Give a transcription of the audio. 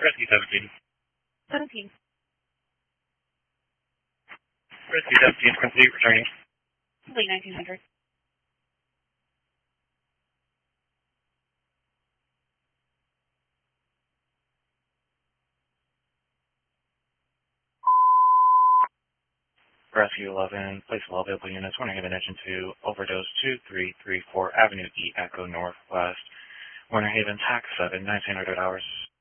Rescue 17. 17. Rescue 17 complete, returning. Complete 1900. Rescue 11, place of all available units, warning of attention to overdose 2334 Avenue E, Echo Northwest, Warner Haven, tax 7, 1900 hours.